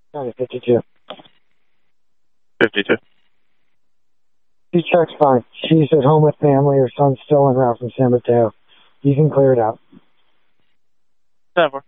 52. 52. She checks fine. She's at home with family. Her son's still en route from San Mateo. You can clear it out. 10-4.